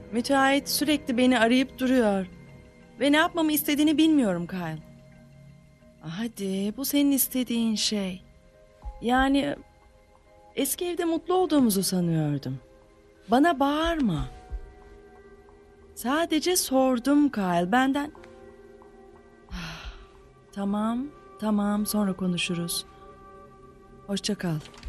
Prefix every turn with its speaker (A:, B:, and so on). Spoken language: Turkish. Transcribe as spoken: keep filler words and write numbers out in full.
A: Müteahhit sürekli beni arayıp duruyor. Ve ne yapmamı istediğini bilmiyorum Kyle. Hadi, bu senin istediğin şey. Yani eski evde mutlu olduğumuzu sanıyordum. Bana bağırma. Sadece sordum Kyle. Benden... Tamam, tamam. Sonra konuşuruz. Hoşça kal.